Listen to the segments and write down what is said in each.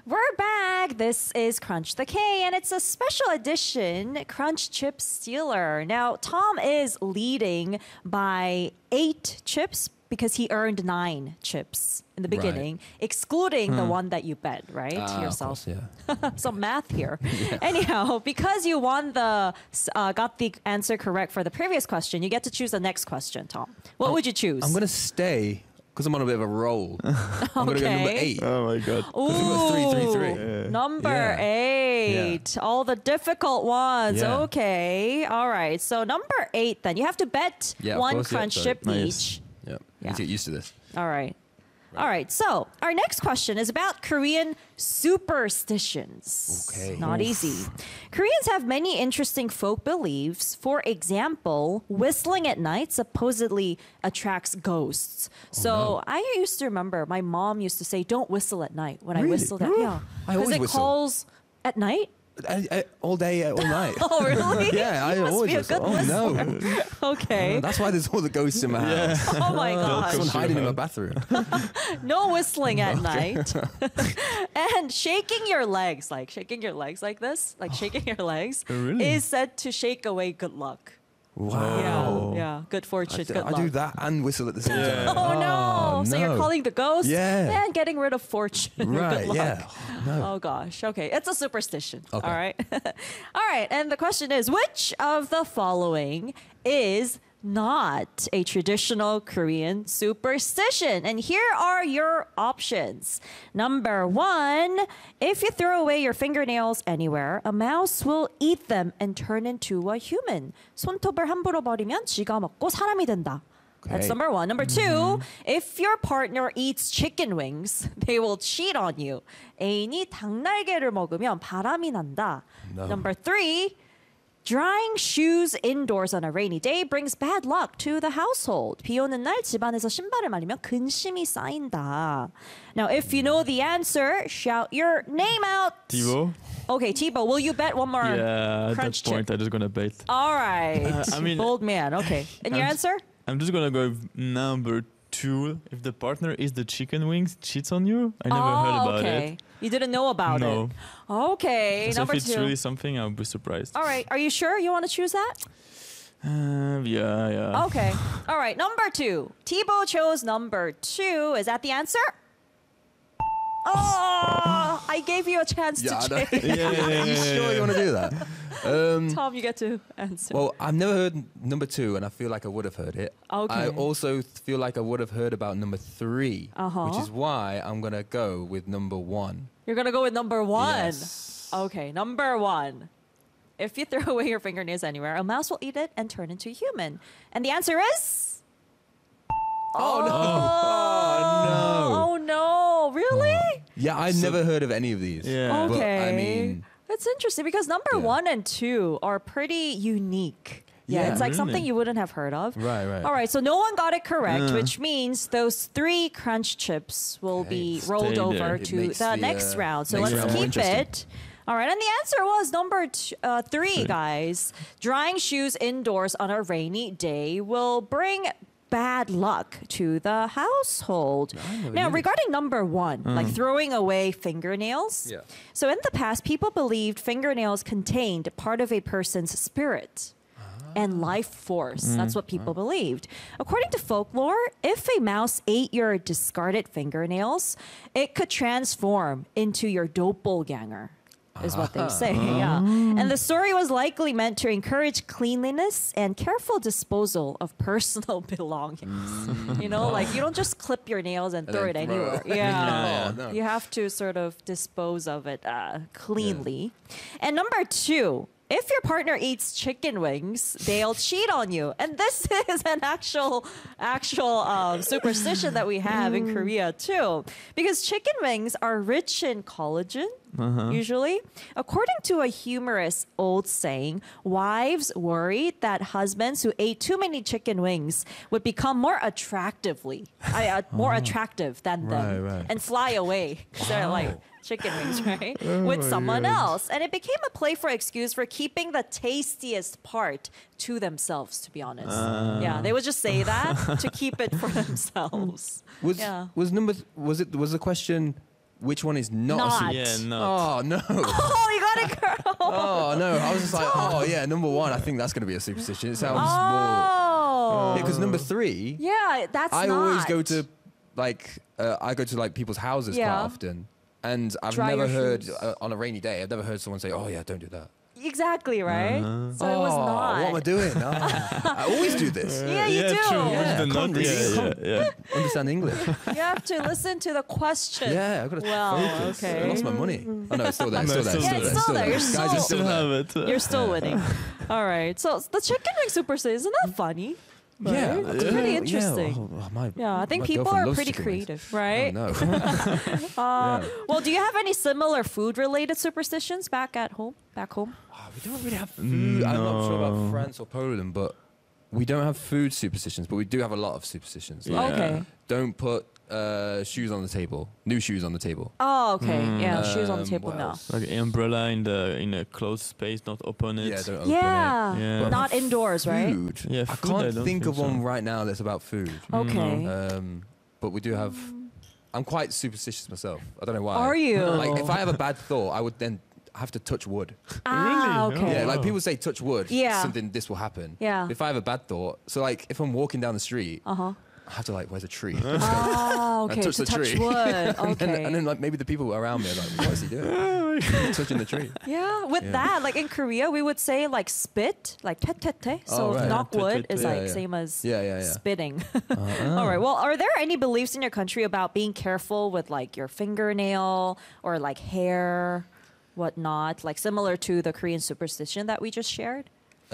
We're back. This is Crunch the K, and it's a special edition Crunch Chip Stealer. Now, Tom is leading by 8 chips because he earned 9 chips in the beginning, excluding the one that you bet, right? To yourself. Of course, yeah. Some math here. Anyhow, because you got the answer correct for the previous question, you get to choose the next question, Tom. What would you choose? I'm going to stay because I'm on a bit of a roll. I'm going to go number 8. Oh my god. Ooh, 333. number Yeah. 8. All the difficult ones. Yeah. Okay. All right. So number 8 then. You have to bet Yeah, of one course, yeah, crunch sorry. chip Nice. each. Yeah. Yeah. Need to get used to this. All right. All right. So our next question is about Korean superstitions. Okay. Not easy. Koreans have many interesting folk beliefs. For example, whistling at night supposedly attracts ghosts. So I used to remember my mom used to say, "Don't whistle at night." When I Really? whistled at I because always it whistle. calls at night. All day, all night. Oh, really? Yeah, I You must always be a whistle. good Oh, whistler. no. Okay. That's why there's all the ghosts in my house. Oh my gosh. Someone hiding in my bathroom. No whistling at night. And shaking your legs like this, like shaking your legs, really? is said to shake away good luck. Wow. Yeah, good fortune, good I luck. do that and whistle at the same time. Oh no! So you're no. calling the ghost Yeah. and getting rid of fortune. Right, Good luck. yeah. No. Oh gosh. Okay, it's a superstition. Okay. All right. All right. And the question is, which of the following is not a traditional Korean superstition? And here are your options. Number 1, if you throw away your fingernails anywhere, a mouse will eat them and turn into a human. 손톱을 함부로 버리면 쥐가 먹고 사람이 된다. That's Okay. number 1. Number 2, if your partner eats chicken wings, they will cheat on you. 애인이 닭날개를 먹으면 바람이 난다. No. Number 3, drying shoes indoors on a rainy day brings bad luck to the household. 비 오는 날 집안에서 신발을 말리면 근심이 쌓인다. Now, if you know the answer, shout your name out. Thibaut? Okay, Thibaut, will you bet one more Yeah, at crunch that point, chip? I'm just gonna bet. All right. I mean- Bold man. Okay. And your I'm- answer? I'm just gonna go with number 2. If the partner eats the chicken wings, cheats on you. I never heard about okay. it. You didn't know about No. it. Okay, So number if it's 2. really something, I'll be surprised. All right, are you sure you want to choose that? Yeah. Okay. All right, number 2. Thibaut chose number 2. Is that the answer? Oh, I gave you a chance Yeah, I to know. change. Are you sure you want to do that? Tom, you get to answer. Well, I've never heard number 2, and I feel like I would have heard it. Okay. I also feel like I would have heard about number 3, Uh-huh. which is why I'm going to go with number 1. You're going to go with number 1. Yes. Okay, number 1. If you throw away your fingernails anywhere, a mouse will eat it and turn into a human. And the answer is? Oh, no. Oh, no. Really? Yeah, I'd never heard of any of these. Yeah. But, Okay. I mean, That's interesting because number Yeah. 1 and 2 are pretty unique. Yeah, Yeah, it's like really? something you wouldn't have heard of. Right, right. All right, so no one got it correct, which means those 3 crunch chips will be Okay. rolled Stay over there. It to makes the the, next round. So next let's round more keep interesting. it. All right, and the answer was number 3, guys. Drying shoes indoors on a rainy day will bring bad luck to the household. Now, regarding number 1, like throwing away fingernails. Yeah. So in the past, people believed fingernails contained part of a person's spirit and life force. That's what people believed. According to folklore, if a mouse ate your discarded fingernails, it could transform into your doppelganger. Is what they say, yeah. And the story was likely meant to encourage cleanliness and careful disposal of personal belongings. You know, like you don't just clip your nails and throw it then throw. anywhere. Yeah. No, no. You have to sort of dispose of it cleanly. And number 2, if your partner eats chicken wings, they'll cheat on you. And this is an actual superstition that we have in Korea too, because chicken wings are rich in collagen. Usually, according to a humorous old saying, wives worried that husbands who ate too many chicken wings would become more attractive than them Right. and fly away. They're like chicken wings, right? With someone else. And it became a playful excuse for keeping the tastiest part to themselves, to be honest. Yeah, they would just say that to keep it for themselves. Was Yeah. was the question which one is not? Not. Yeah, no. Oh no. Oh, you got it, girl. Oh no. I was just like, oh yeah, number one. I think that's gonna be a superstition. It sounds more. Oh. Because number three, Yeah, that's I not. always go to like people's houses Yeah. quite often, and I've Dry never your heard shoes. on a rainy day. I've never heard someone say, "Oh yeah, don't do that." Exactly, right? So it was Oh, not. what am I doing? I always do this. Yeah, you do. True. Yeah, What's the I can't not? read. Yeah. Understand English? You have to listen to the question. Yeah, I've got to Well, focus. okay. I lost my money. Oh no, it's still there. It's No, still there. it's still there. You're Guys, still- it's still Still there. have it. You're still winning. All right. So the chicken wing superstition, isn't that funny? Yeah, Right? It's pretty interesting. Yeah, I think my people girlfriend are loves pretty chicken wings. creative, right? Oh, no. Yeah. Well, do you have any similar food-related superstitions back home? We don't really have food. I'm not sure about No. France or Poland, but we don't have food superstitions, but we do have a lot of superstitions. Like, Yeah. Okay. don't put shoes on the table. New shoes on the table. Oh, okay. Yeah, shoes on the table what now. else? Like umbrella in a closed space, not open it. Yeah, don't open Yeah. Yeah. But Not indoors, it. right? Food. Yeah, I food, I can't don't think think of one so. right now that's about food. Okay. But we do have. I'm quite superstitious myself. I don't know why. Are you? Like, if I have a bad thought, I would then have to touch wood. Ah, Really? okay. Yeah, like Oh. people say touch wood. Yeah. Something this will happen. Yeah. If I have a bad thought, so like if I'm walking down the street, Uh-huh. I have to like, where's a tree? Oh, okay. touch To the touch tree. wood. Okay. and then like maybe the people around me are like, what is he doing? He's touching the tree. Yeah, with that, like in Korea, we would say like spit, like tetete. So Oh, right. knock wood is Yeah, like yeah. same as Yeah. spitting. All right. Well, are there any beliefs in your country about being careful with like your fingernail or like hair, whatnot, like similar to the Korean superstition that we just shared?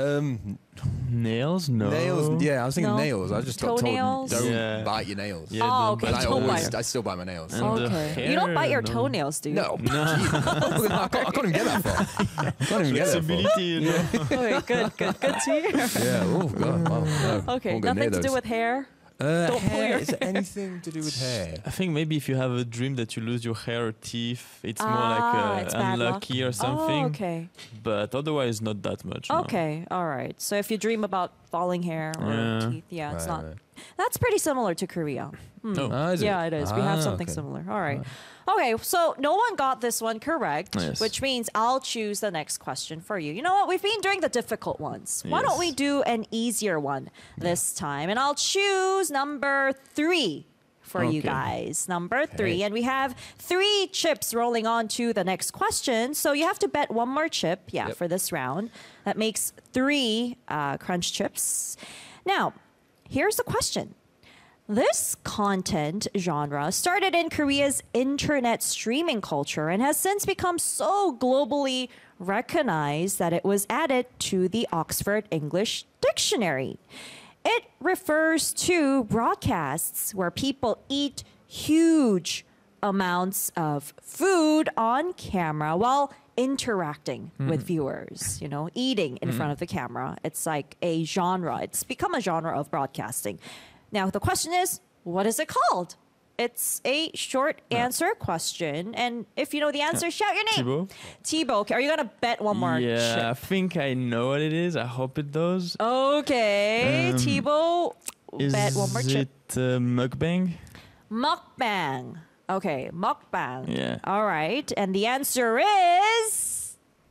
Nails? No. Nails. Yeah, I was thinking No. nails. I just got Toenails? told don't Yeah. bite your nails. Yeah, Oh, don't okay. But I Don't always, bite. I still bite my nails. And the Okay. You don't bite your hair, no. toenails, do you? No. I can't even get that far. I can't even get that far. Flexibility, you know. Okay, good to hear. Yeah. Oh god. Wow, no. Okay, Won't go near nothing to do those. with hair. Don't pull hair. your Is there anything to do with hair? I think maybe if you have a dream that you lose your hair or teeth, it's more it's like bad luck. unlucky or something. Oh, okay. But otherwise, not that much. no. Okay, all right. So if you dream about falling hair or Yeah. teeth, yeah, it's Right, not. right. That's pretty similar to Korea. No. Ah, is Yeah, it is. We have Ah, something okay. similar. All right. Okay, so no one got this one correct, Yes. which means I'll choose the next question for you. You know what? We've been doing the difficult ones. Why don't we Yes. do an easier one this time? And I'll choose number 3 for you Okay. guys. Number 3. Okay. And we have 3 chips rolling on to the next question. So you have to bet one more chip, Yep. for this round. That makes 3 crunch chips. Now, here's the question. This content genre started in Korea's internet streaming culture and has since become so globally recognized that it was added to the Oxford English Dictionary. It refers to broadcasts where people eat huge amounts of food on camera while interacting with viewers, eating in front of the camera. It's like a genre. It's become a genre of broadcasting. Now, the question is, what is it called? It's a short answer question. And if you know the answer, shout your name. Thibaut? Thibaut. Okay, are you going to bet one more Yeah, I chip? think I know what it is. I hope it does. Okay, Thibaut, Is bet one more chip. it mukbang? Mukbang. Okay, mukbang. Yeah. All right. And the answer is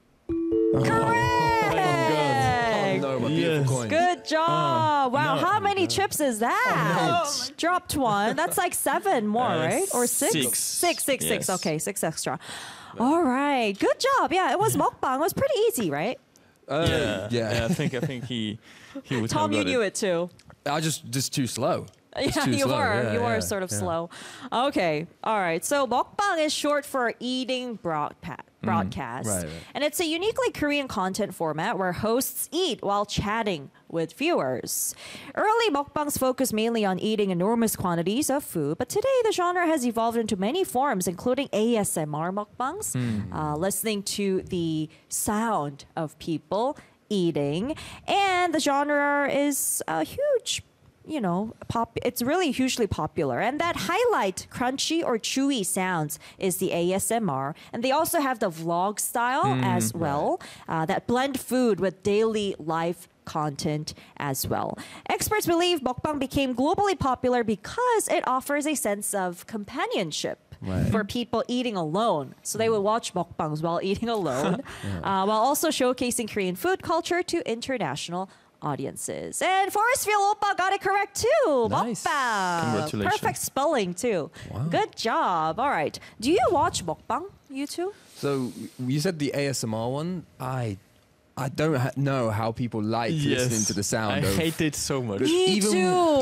correct. Oh no, my beautiful Yes. coin. Good job. Wow. no. How many chips is that? Dropped one. That's like 7 more, right? Or 6? Six. Six. Yes. Okay, 6 extra. All right. Good job. Yeah, it was mukbang. It was pretty easy, right? Yeah. I think he would Tom, have you got knew it too. I just too slow. Just Yeah, too you slow. were. Yeah, You were yeah, sort of yeah. slow. Okay. All right. So mukbang is short for eating broadcast. Right. And it's a uniquely Korean content format where hosts eat while chatting with viewers. Early mukbangs focused mainly on eating enormous quantities of food, but today the genre has evolved into many forms, including ASMR mukbangs, listening to the sound of people eating. And the genre is a huge it's really hugely popular. And that highlight crunchy or chewy sounds is the ASMR. And they also have the vlog style as well that blend food with daily life content as well. Experts believe mukbang became globally popular because it offers a sense of companionship Right. for people eating alone. So they would watch mukbangs while eating alone, while also showcasing Korean food culture to international audiences. And Forestville Oppa got it correct too. Nice. Mukbang. Congratulations. Perfect spelling too. Wow. Good job. All right. Do you watch mukbang, you two? So you said the ASMR one. I don't know how people like listening to the sound. I of, hate it so much. Me too.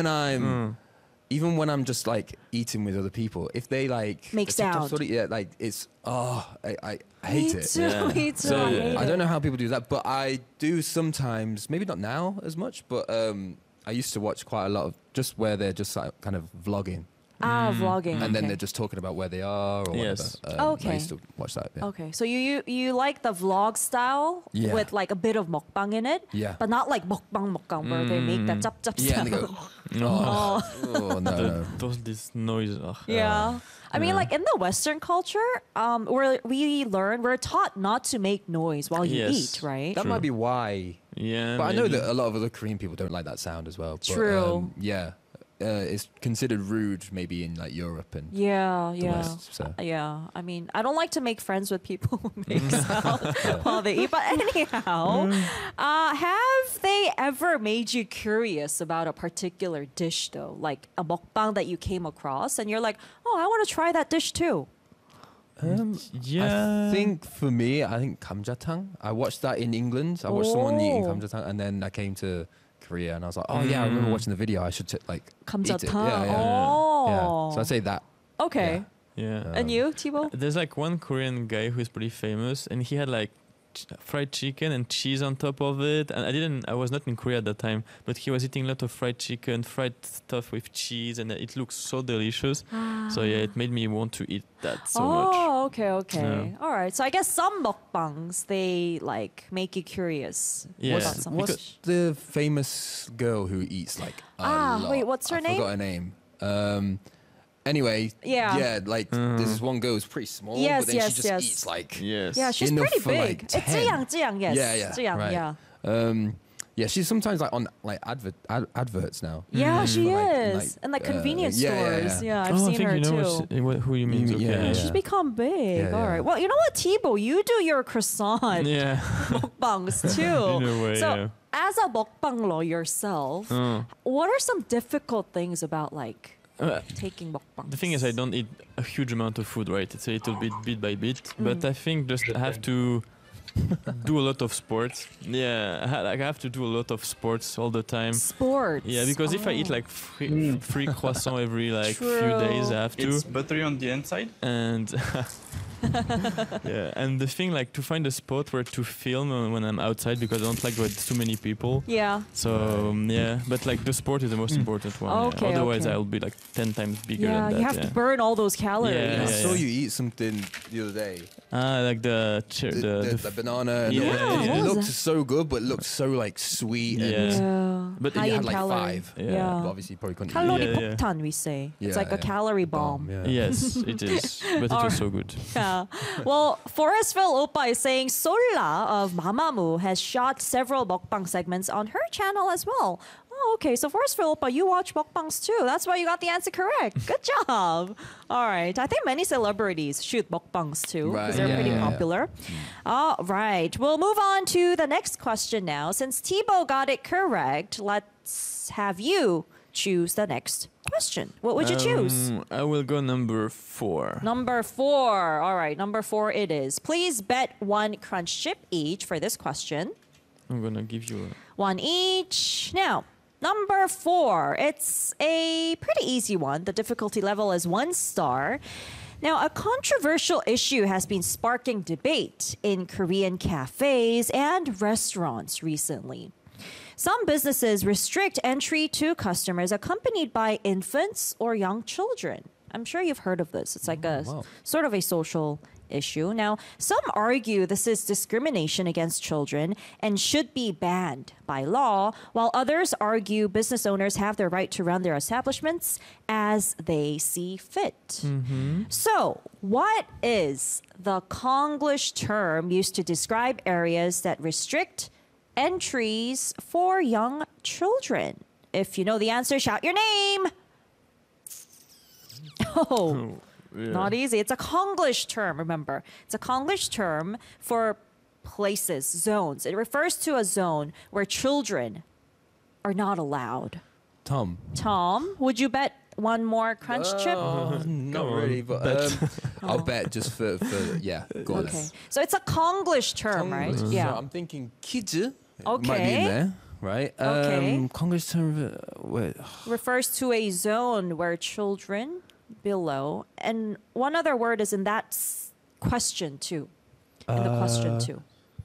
Even when I'm just like eating with other people, if they like Make the TikTok sound. Sort of, yeah, like it's I hate Me it. too. Yeah. Me too. So, I hate I don't it. know how people do that, but I do sometimes. Maybe not now as much, but I used to watch quite a lot of just where they're just like kind of vlogging, Vlogging. and then okay. they're just talking about where they are or Yes. whatever. Okay. I used to watch that. Yeah. Okay, so you like the vlog style Yeah. with like a bit of mukbang in it, Yeah. but not like mukbang where they make that chop chop Yeah, and they sound. go, oh no. This noise. Ugh. Yeah. I mean, like in the Western culture, we're taught not to make noise while you Yes. eat, right? That might be why. Yeah. But I know maybe. that a lot of other Korean people don't like that sound as well. But, True. yeah. It's considered rude maybe in like Europe and Yeah, the yeah. West. So. Yeah, I mean, I don't like to make friends with people who make sound while they eat. But anyhow, have they ever made you curious about a particular dish, though? Like a mukbang that you came across and you're like, oh, I want to try that dish too. Yeah. I think for me, I think kamjatang. I watched that in England. I watched someone eating Oh. kamjatang, and then I came to Korea, and I was like, oh yeah, I remember watching the video. I should like eat it. Kamjatang. Yeah, yeah. Oh. Yeah. So I'd say that. Okay. Yeah. And you, Thibaut? There's like one Korean guy who's pretty famous, and he had like fried chicken and cheese on top of it. And I was not in Korea at that time, but he was eating a lot of fried chicken, fried stuff with cheese, and it looks so delicious. So yeah, it made me want to eat that so much. Oh, okay, okay. Yeah. All right. So I guess some mukbangs, they like make you curious Yeah. about some What's dish. the famous girl who eats like a lot? wait, what's her I name? forgot her name. Anyway, Yeah. yeah, like there's this one girl who's pretty small, Yes, but then yes, she just yes. eats like Yes. Yeah, she's enough pretty for, big. like, It's 10. Ziyang, yes. Yeah, Ziyang, right. yeah. Yeah, she's sometimes like on like adverts now. Yeah, she For, like- is. And like convenience yeah, yeah, stores. yeah. I've I seen think her you know too. who you mean. Yeah, Okay. yeah, Yeah. She's become big. Yeah, All yeah. right. Well, you know what, Thibaut? You do your croissant Yeah. mukbangs too. In a way, so, yeah. as a mukbanglo yourself, what are some difficult things about like taking mukbangs? The thing is, I don't eat a huge amount of food, right? It's a little bit by bit. But I think just have to do a lot of sports. Yeah, I have to do a lot of sports all the time. Sports. Yeah, because if I eat like free croissant every like few days, I have to. It's buttery on the inside. And yeah, and the thing like to find a spot where to film when I'm outside because I don't like with too many people. Yeah. So yeah, but like the sport is the most important one. Yeah. Okay, Otherwise, okay. I'll be like 10 times bigger Yeah, than that. you have to burn all those calories. Yeah, I yeah, saw you eat something the other day. Like the The banana. And Yeah, it what was looked that? so good, but it looked so like sweet. Yeah. And Yeah. But then High you in had like calorie. 5. Yeah. But obviously, you probably couldn't Calorie eat. Yeah, yeah. 폭탄, we say. It's Yeah, like a yeah. calorie bomb. Yeah. Yes, it is, but it was so good. Yeah. Well, Forestville Oppa is saying Sola of Mamamoo has shot several mukbang segments on her channel as well. Oh, okay. So Forestville Oppa, you watch mukbangs too. That's why you got the answer correct. Good job. All right. I think many celebrities shoot mukbangs too because Right. they're Yeah, pretty yeah, yeah. popular. All right. We'll move on to the next question now. Since Thibaut got it correct, let's have you choose the next question. What would you choose? I will go number 4. Number 4. All right, number 4 it is. Please bet 1 crunch chip each for this question. I'm gonna give you. 1 each. Now, number 4. It's a pretty easy one. The difficulty level is 1 star. Now, a controversial issue has been sparking debate in Korean cafes and restaurants recently. Some businesses restrict entry to customers accompanied by infants or young children. I'm sure you've heard of this. It's like a wow. sort of a social issue. Now, some argue this is discrimination against children and should be banned by law, while others argue business owners have the right to run their establishments as they see fit. So, what is the Konglish term used to describe areas that restrict entries for young children? If you know the answer, shout your name. Oh, Not easy. It's a Konglish term, remember. It's a Konglish term for places, zones. It refers to a zone where children are not allowed. Tom. Tom, would you bet one more crunch chip? Not Come on, really, but bet. I'll bet just for yeah. Go on. Okay. So it's a Konglish term, right? So Yeah. I'm thinking kids. Might be Okay. in there, right? Okay. Konglish term. Wait. Refers to a zone where children below. And one other word is in that question too. In the question too.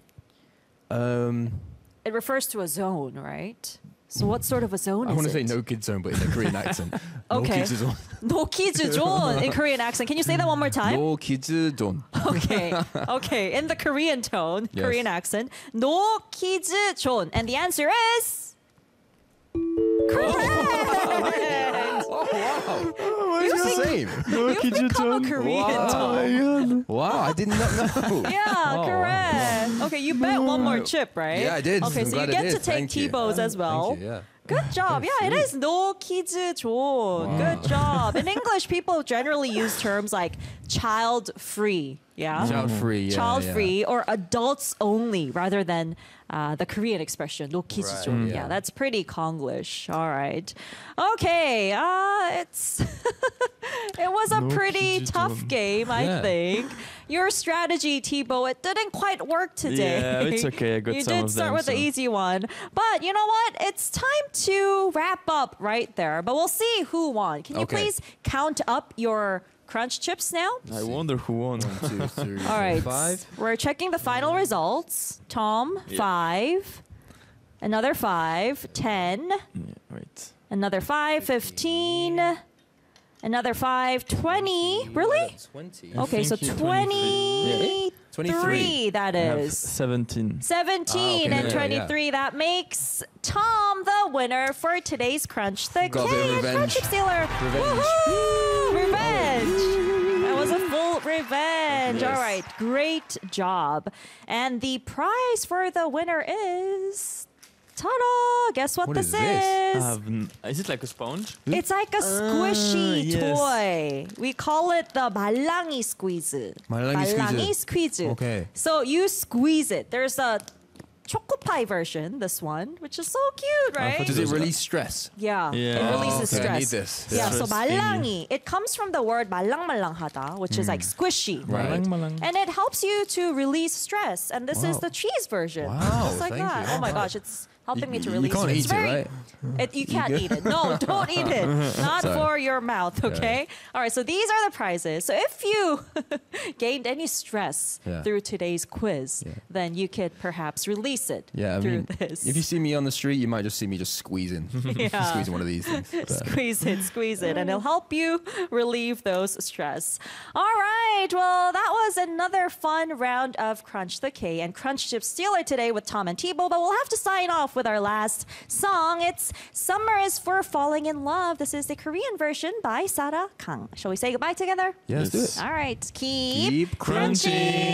It refers to a zone, right? So what sort of a zone I is want to say it? no kid zone, but in a Korean accent. Okay. No kids zone. No kids zone in Korean accent. Can you say that one more time? No kids zone. Okay. Okay. In the Korean tone, Yes. Korean accent. No kids zone. And the answer is correct. Oh wow! You It's the think- same. You've become a Korean tone. Wow, I did not know. Yeah, Oh. correct. Okay, you bet one more chip, right? Yeah, I did. Okay, I'm so you glad I get to did. take Thank you. T-bows as well. Thank you, yeah. Good job. Yeah, it is no kids zone. Good job. In English, people generally use terms like child free. Yeah. Child free. Yeah, Child yeah. free or adults only rather than the Korean expression no kids Right, zone. yeah. Yeah, that's pretty Konglish. All right. Okay. It's it was a No pretty kids tough zone. game, I Yeah. think. Your strategy, T-Bow, it didn't quite work today. Yeah, it's okay. I got You some did of start them, with the so. easy one. But you know what? It's time to wrap up right there. But we'll see who won. Can you Okay. please count up your crunch chips now? I wonder who won. 1, 2, 3, All right. 5. We're checking the final results. Tom, 5. Another 5. 10. Yeah, wait. Another 5. 15. Another 5. 20. Really? 20. Okay, so think you 23. 23. That I have is. 17. 17 okay, and yeah, 23. That makes Tom the winner for today's Crunch the Got a bit of Cake. revenge. Crunch Chip Stealer. Revenge. Woohoo! Revenge. That was a full revenge. Yes. All right. Great job. And the prize for the winner is... Ta-da! Guess what, What this is this? Is it like a sponge? It's like a squishy yes. toy. We call it the 말랑이 squeeze. 말랑이 squeeze. Okay. So you squeeze it. There's a choco pie version, this one, which is so cute, right? thought Does it release stress? Yeah, Yeah. it releases okay. stress. I need this. Yeah, so Stress 말랑이, it comes from the word 말랑말랑하다, which is like squishy, right? Malang. And it helps you to release stress. And this is Wow. the cheese version. Wow, Just like thank that. you. Oh my gosh, it's helping me to You release can't stress. eat It's it, very- right? you can't eat it. No, don't eat it. Not Sorry. for your mouth, okay? All right, so these are the prizes. So if you gained any stress Yeah. through today's quiz, Yeah. then you could perhaps release it Yeah, I through mean, this. if you see me on the street, you might just see me just squeezing, Yeah. squeezing one of these things. But- Squeeze it, and it'll help you relieve those stress. All right, well, that was another fun round of Crunch the K and Crunch Chip Stealer today with Tom and T-Bow, but we'll have to sign off with our last song. It's Summer is for Falling in Love. This is the Korean version by Sara Kang. Shall we say goodbye together? Yeah, let's do Yes. it. All right, keep Keep crunching.